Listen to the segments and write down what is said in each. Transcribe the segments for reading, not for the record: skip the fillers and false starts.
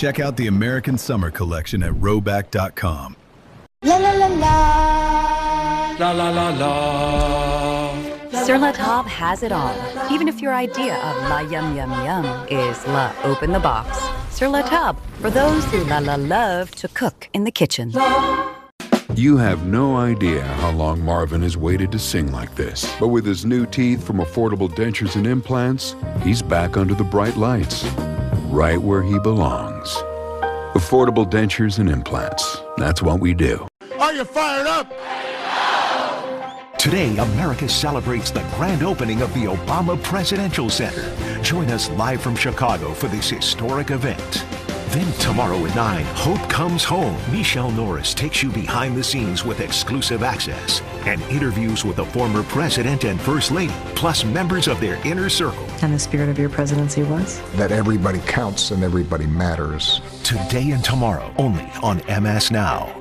Check out the American Summer Collection at Rhoback.com. La la la la. La la la la. Sur La Table has it all. Even if your idea of la yum yum yum is la open the box. Sur La Table, for those who love to cook in the kitchen. You have no idea how long Marvin has waited to sing like this. But with his new teeth from Affordable Dentures and Implants, he's back under the bright lights, right where he belongs. Affordable Dentures and Implants. That's what we do. Are you fired up? Today, America celebrates the grand opening of the Obama Presidential Center. Join us live from Chicago for this historic event. Then tomorrow at 9, Hope Comes Home. Michelle Norris takes you behind the scenes with exclusive access and interviews with the former president and first lady, plus members of their inner circle. And the spirit of your presidency was? That everybody counts and everybody matters. Today and tomorrow, only on MS Now.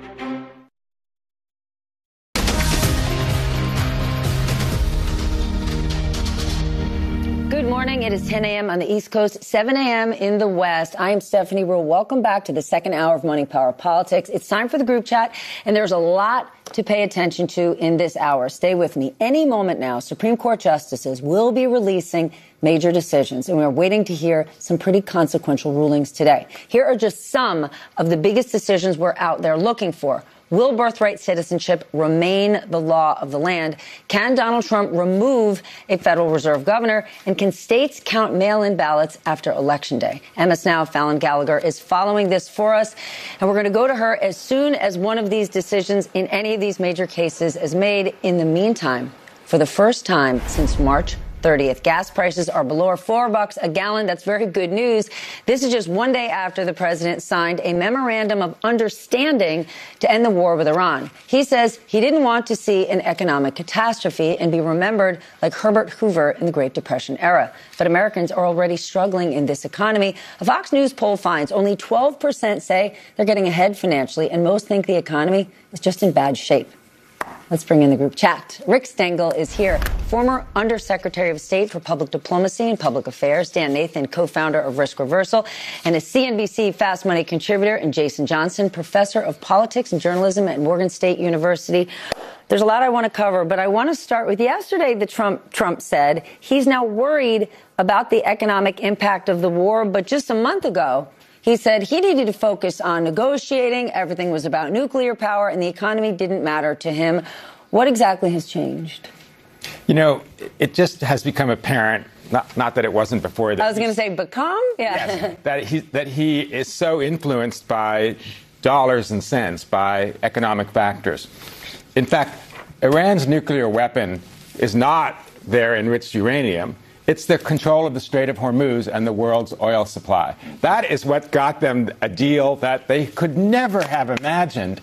Good morning. It is 10 a.m. on the East Coast, 7 a.m. in the West. I am Stephanie Ruhle. Welcome back to the second hour of Money, Power, Politics. It's time for the group chat, and there's a lot to pay attention to in this hour. Stay with me. Any moment now, Supreme Court justices will be releasing major decisions, and we're waiting to hear some pretty consequential rulings today. Here are just some of the biggest decisions we're out there looking for. Will birthright citizenship remain the law of the land? Can Donald Trump remove a Federal Reserve governor? And can states count mail-in ballots after Election Day? MS Now, Fallon Gallagher is following this for us. And we're going to go to her as soon as one of these decisions in any of these major cases is made. In the meantime, for the first time since March 30th. Gas prices are below $4 a gallon. That's very good news. This is just one day after the president signed a memorandum of understanding to end the war with Iran. He says he didn't want to see an economic catastrophe and be remembered like Herbert Hoover in the Great Depression era. But Americans are already struggling in this economy. A Fox News poll finds only 12% say they're getting ahead financially, and most think the economy is just in bad shape. Let's bring in the group chat. Rick Stengel is here, former Undersecretary of State for Public Diplomacy and Public Affairs. Dan Nathan, co-founder of Risk Reversal, and a CNBC Fast Money contributor. And Jason Johnson, professor of politics and journalism at Morgan State University. There's a lot I want to cover, but I want to start with yesterday. Trump said he's now worried about the economic impact of the war, but just a month ago, he said he needed to focus on negotiating. Everything was about nuclear power, and the economy didn't matter to him. What exactly has changed? You know, it just has become apparent, not that it wasn't before. That I was going to say become? Yeah. Yes, that he is so influenced by dollars and cents, by economic factors. In fact, Iran's nuclear weapon is not their enriched uranium. It's the control of the Strait of Hormuz and the world's oil supply. That is what got them a deal that they could never have imagined.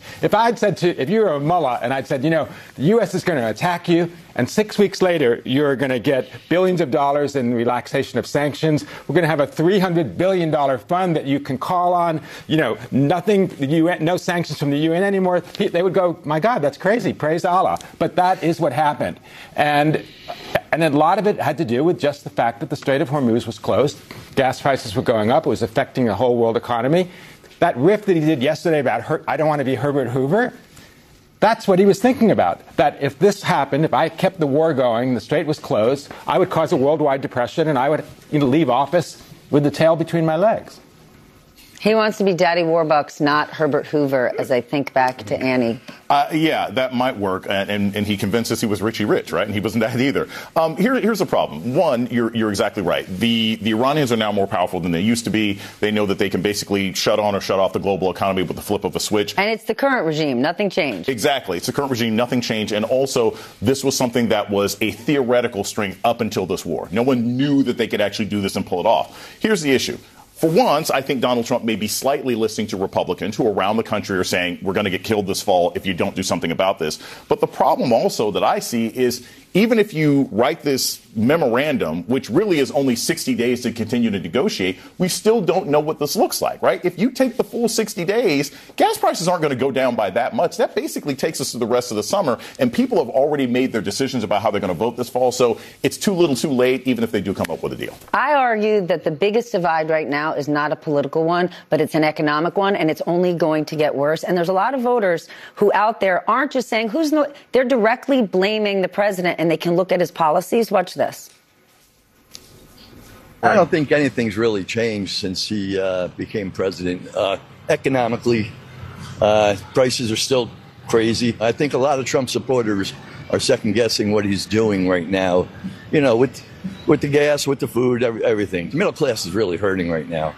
If you were a mullah and I'd said, you know, the U.S. is going to attack you, and 6 weeks later, you're going to get billions of dollars in relaxation of sanctions. We're going to have a $300 billion fund that you can call on. You know, nothing, the UN, no sanctions from the UN anymore. They would go, my God, that's crazy. Praise Allah. But that is what happened. And a lot of it had to do with just the fact that the Strait of Hormuz was closed. Gas prices were going up. It was affecting the whole world economy. That riff that he did yesterday about, I don't want to be Herbert Hoover, that's what he was thinking about. That if this happened, if I kept the war going, the strait was closed, I would cause a worldwide depression, and I would leave office with the tail between my legs. He wants to be Daddy Warbucks, not Herbert Hoover, as I think back to Annie. Yeah, that might work. And he convinced us he was Richie Rich, right? And he wasn't that either. Here's the problem. One, you're exactly right. The Iranians are now more powerful than they used to be. They know that they can basically shut on or shut off the global economy with the flip of a switch. And it's the current regime. Nothing changed. Exactly. It's the current regime. Nothing changed. And also, this was something that was a theoretical strength up until this war. No one knew that they could actually do this and pull it off. Here's the issue. For once, I think Donald Trump may be slightly listening to Republicans who around the country are saying we're going to get killed this fall if you don't do something about this. But the problem also that I see is even if you write this memorandum, which really is only 60 days to continue to negotiate, we still don't know what this looks like, right? If you take the full 60 days, gas prices aren't going to go down by that much. That basically takes us to the rest of the summer, and people have already made their decisions about how they're going to vote this fall. So it's too little too late, even if they do come up with a deal. I argue that the biggest divide right now is not a political one, but it's an economic one, and it's only going to get worse. And there's a lot of voters who out there aren't just saying they're directly blaming the president, and they can look at his policies. Watch this. I don't think anything's really changed since he became president. Economically, prices are still crazy. I think a lot of Trump supporters are second-guessing what he's doing right now, you know, with the gas, with the food, everything. The middle class is really hurting right now.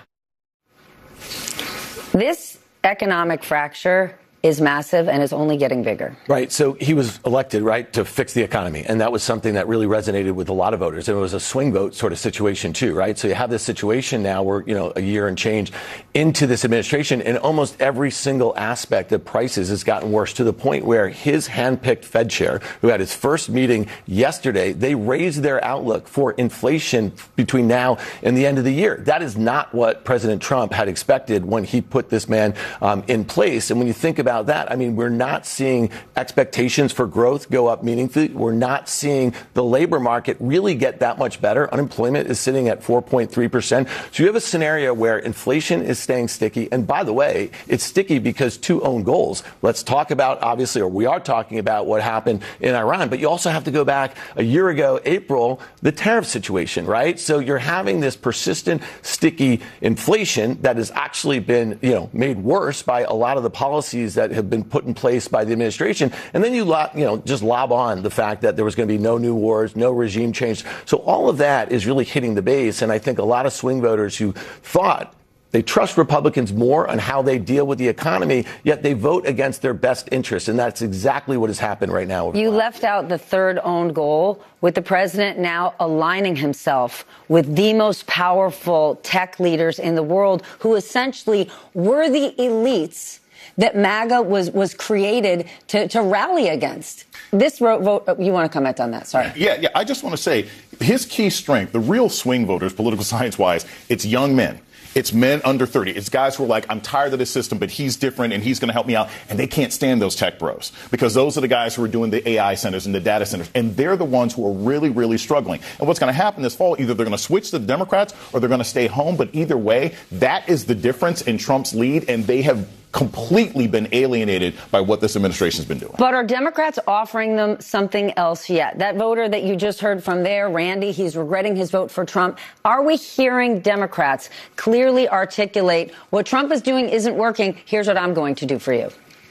This economic fracture is massive and is only getting bigger. Right. So he was elected, right, to fix the economy. And that was something that really resonated with a lot of voters. And it was a swing vote sort of situation, too, right? So you have this situation now where, you know, a year and change into this administration, and almost every single aspect of prices has gotten worse, to the point where his handpicked Fed chair, who had his first meeting yesterday, they raised their outlook for inflation between now and the end of the year. That is not what President Trump had expected when he put this man in place. And when you think about that, I mean, we're not seeing expectations for growth go up meaningfully. We're not seeing the labor market really get that much better. Unemployment is sitting at 4.3%. So you have a scenario where inflation is staying sticky. And by the way, it's sticky because two own goals. Let's talk about, obviously, or we are talking about what happened in Iran. But you also have to go back a year ago, April, the tariff situation, right? So you're having this persistent, sticky inflation that has actually been, you know, made worse by a lot of the policies that have been put in place by the administration. And then you just lob on the fact that there was going to be no new wars, no regime change. So all of that is really hitting the base. And I think a lot of swing voters who thought they trust Republicans more on how they deal with the economy, yet they vote against their best interests. And that's exactly what has happened right now. You left out the third own goal, with the president now aligning himself with the most powerful tech leaders in the world, who essentially were the elites that MAGA was created to rally against. This vote, you want to comment on that? Sorry. Yeah. I just want to say his key strength, the real swing voters, political science-wise, it's young men. It's men under 30. It's guys who are like, I'm tired of this system, but he's different and he's going to help me out. And they can't stand those tech bros, because those are the guys who are doing the AI centers and the data centers. And they're the ones who are really, really struggling. And what's going to happen this fall, either they're going to switch to the Democrats or they're going to stay home. But either way, that is the difference in Trump's lead. And they have completely been alienated by what this administration's been doing. But are Democrats offering them something else yet? That voter that you just heard from there, Randy, he's regretting his vote for Trump. Are we hearing Democrats clearly articulate what Trump is doing isn't working? Here's what I'm going to do for you.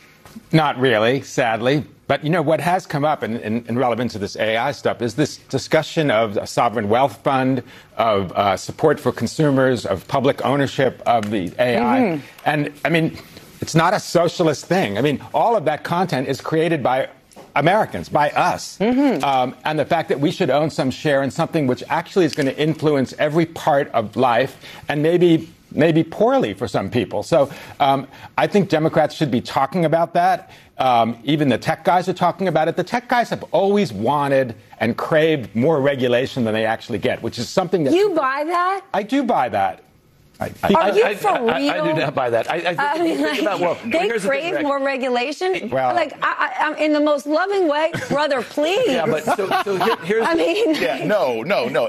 Not really, sadly. But, you know, what has come up in relevance to this AI stuff is this discussion of a sovereign wealth fund, of support for consumers, of public ownership of the AI. Mm-hmm. And, I mean, it's not a socialist thing. I mean, all of that content is created by Americans, by us. Mm-hmm. And the fact that we should own some share in something which actually is going to influence every part of life, and maybe poorly for some people. So I think Democrats should be talking about that. Even the tech guys are talking about it. The tech guys have always wanted and craved more regulation than they actually get, which is something that... You buy that? I do buy that. Are you for real? I do not buy that. They crave more regulation? Well, I'm in the most loving way. Brother, please. Yeah, but so here's... I mean... Yeah, no.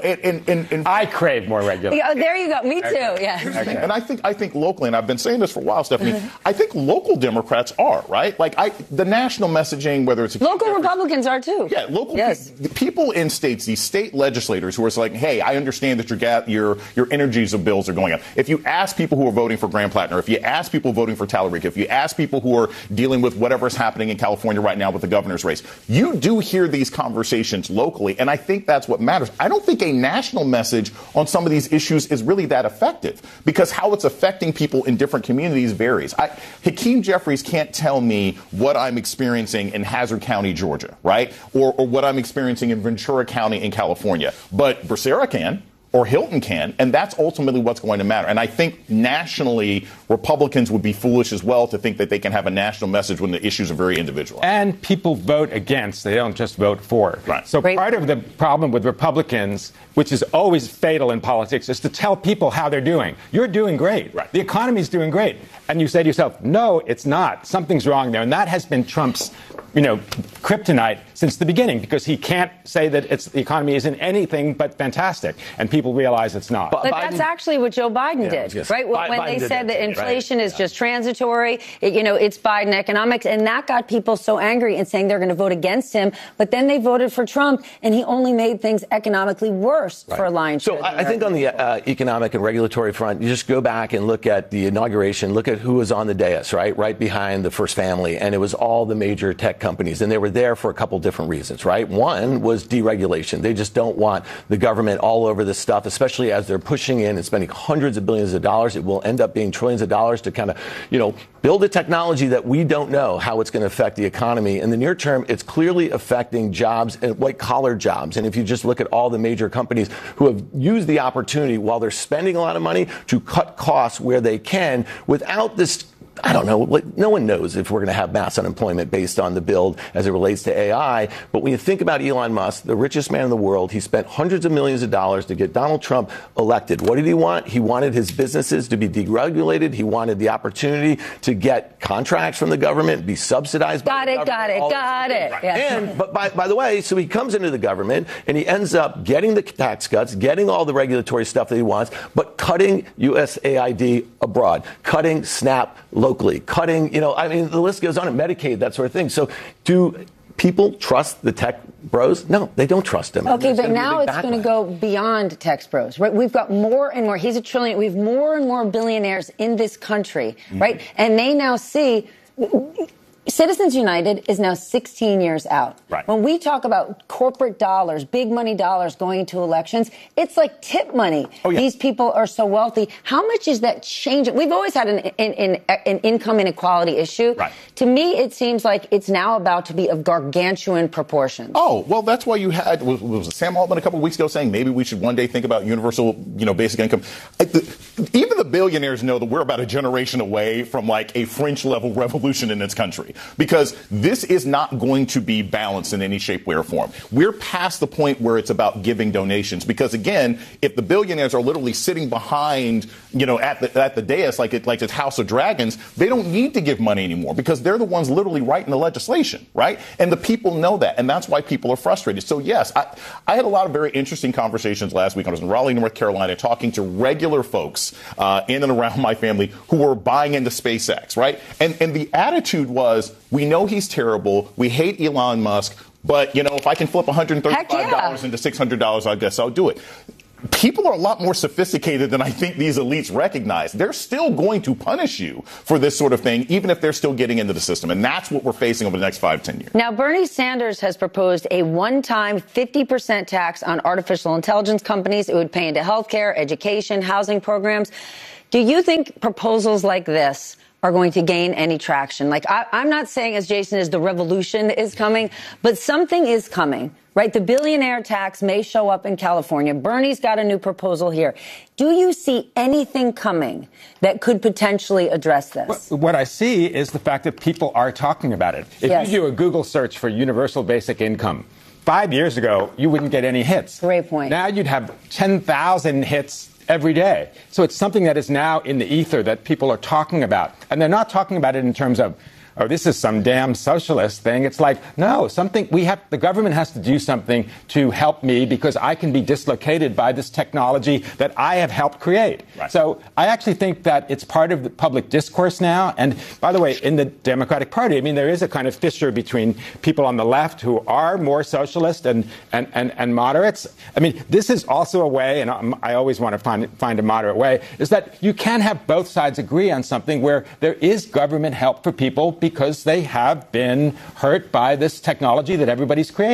I crave more regulation. There you go. Me too, yes. Okay. And I think locally, and I've been saying this for a while, Stephanie, I think local Democrats are, right? Like, the national messaging, whether it's... Local Republicans are, too. Yeah, local... Yes. The people in states, these state legislators who are like, hey, I understand that your energy bills are going up. If you ask people who are voting for Graham Plattner, if you ask people voting for Talladega, if you ask people who are dealing with whatever's happening in California right now with the governor's race, you do hear these conversations locally, and I think that's what matters. I don't think a national message on some of these issues is really that effective, because how it's affecting people in different communities varies. Hakeem Jeffries can't tell me what I'm experiencing in Hazard County, Georgia, right? Or what I'm experiencing in Ventura County in California. But Becerra can. or Hilton can, and that's ultimately what's going to matter. And I think nationally, Republicans would be foolish as well to think that they can have a national message when the issues are very individual. And people vote against. They don't just vote for. Right. So part of the problem with Republicans, which is always fatal in politics, is to tell people how they're doing. You're doing great. Right. The economy's doing great. And you say to yourself, no, it's not. Something's wrong there. And that has been Trump's, kryptonite since the beginning, because he can't say that the economy isn't anything but fantastic. And people realize it's not. But that's actually what Joe Biden did, right? When they said that inflation is just transitory, it's Biden economics. And that got people so angry and saying they're going to vote against him. But then they voted for Trump, and he only made things economically worse for a lion's share. So I think on the economic and regulatory front, you just go back and look at the inauguration, look at who was on the dais, right behind the first family. And it was all the major tech companies. And they were there for a couple different reasons, right? One was deregulation. They just don't want the government all over this stuff, especially as they're pushing in and spending hundreds of billions of dollars. It will end up being trillions of dollars to kind of, build a technology that we don't know how it's going to affect the economy. In the near term, it's clearly affecting jobs and white-collar jobs. And if you just look at all the major companies who have used the opportunity while they're spending a lot of money to cut costs where they can without this, I don't know. No one knows if we're going to have mass unemployment based on the build as it relates to AI. But when you think about Elon Musk, the richest man in the world, he spent hundreds of millions of dollars to get Donald Trump elected. What did he want? He wanted his businesses to be deregulated. He wanted the opportunity to get contracts from the government, be subsidized by the government. Got it. Right. And, but by the way, so he comes into the government and he ends up getting the tax cuts, getting all the regulatory stuff that he wants, but cutting USAID abroad, cutting SNAP locally, cutting, the list goes on, and Medicaid, that sort of thing. So do people trust the tech bros? No, they don't trust them. Okay, but now it's going to go beyond tech bros, right? We've got more and more. He's a trillion. We have more and more billionaires in this country, right? And they now see Citizens United is now 16 years out. Right. When we talk about corporate dollars, big money dollars going into elections, it's like tip money. Oh, yeah. These people are so wealthy. How much is that changing? We've always had an income inequality issue. Right. To me, it seems like it's now about to be of gargantuan proportions. Oh, well, that's why you had was Sam Altman a couple of weeks ago saying maybe we should one day think about universal, basic income. Even the billionaires know that we're about a generation away from like a French-level revolution in this country. Because this is not going to be balanced in any shape, way, or form. We're past the point where it's about giving donations. Because, again, if the billionaires are literally sitting behind, at the dais like it's House of Dragons, they don't need to give money anymore because they're the ones literally writing the legislation, right? And the people know that. And that's why people are frustrated. So, yes, I had a lot of very interesting conversations last week. I was in Raleigh, North Carolina, talking to regular folks in and around my family who were buying into SpaceX, right? And the attitude was, we know he's terrible. We hate Elon Musk. But, if I can flip $135 into $600, I guess I'll do it. People are a lot more sophisticated than I think these elites recognize. They're still going to punish you for this sort of thing, even if they're still getting into the system. And that's what we're facing over the next 5-10 years. Now, Bernie Sanders has proposed a one-time 50% tax on artificial intelligence companies. It would pay into healthcare, education, housing programs. Do you think proposals like this are going to gain any traction? Like, I'm not saying, as Jason is, the revolution is coming, but something is coming, right? The billionaire tax may show up in California. Bernie's got a new proposal here. Do you see anything coming that could potentially address this? What I see is the fact that people are talking about it. If you do a Google search for universal basic income, 5 years ago, you wouldn't get any hits. Great point. Now you'd have 10,000 hits every day. So it's something that is now in the ether that people are talking about. And they're not talking about it in terms of, oh, this is some damn socialist thing. It's like, no, the government has to do something to help me because I can be dislocated by this technology that I have helped create. Right. So I actually think that it's part of the public discourse now. And by the way, in the Democratic Party, there is a kind of fissure between people on the left who are more socialist and moderates. This is also a way, and I always want to find a moderate way, is that you can have both sides agree on something where there is government help for people because they have been hurt by this technology that everybody's created.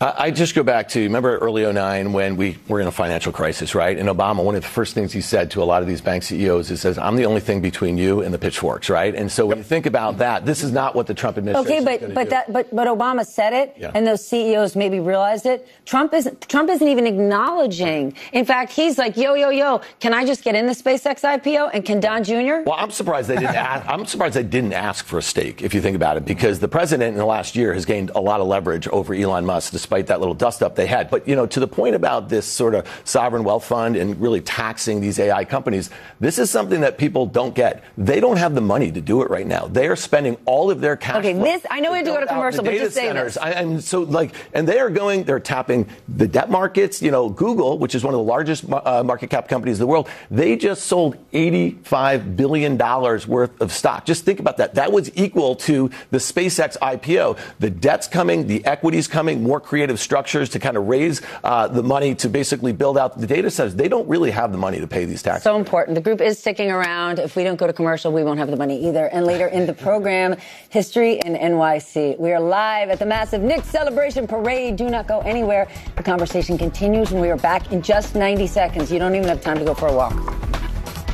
I just go back to, remember early 2009 when we were in a financial crisis, right? And Obama, one of the first things he said to a lot of these bank CEOs is, I'm the only thing between you and the pitchforks, right? And so when you think about that, this is not what the Trump administration is going to do. But Obama said it, and those CEOs maybe realized it. Trump isn't even acknowledging. In fact, he's like, yo, can I just get in the SpaceX IPO? And can Don Jr.? Well, I'm surprised they didn't ask. I'm surprised they didn't ask for a stake, if you think about it, because the president in the last year has gained a lot of leverage over Elon Musk, despite that little dust-up they had. But, to the point about this sort of sovereign wealth fund and really taxing these AI companies, this is something that people don't get. They don't have the money to do it right now. They are spending all of their cash flow. I know we have to go to commercial, but just say this. And they're tapping the debt markets. Google, which is one of the largest market cap companies in the world, they just sold $85 billion worth of stock. Just think about that. That was equal to the SpaceX IPO. The debt's coming, the equity's coming, more creative structures to kind of raise the money to basically build out the data centers. They don't really have the money to pay these taxes. So important. The group is sticking around. If we don't go to commercial, we won't have the money either. And later in the program, History in NYC. We are live at the massive Knicks Celebration Parade. Do not go anywhere. The conversation continues, and we are back in just 90 seconds. You don't even have time to go for a walk.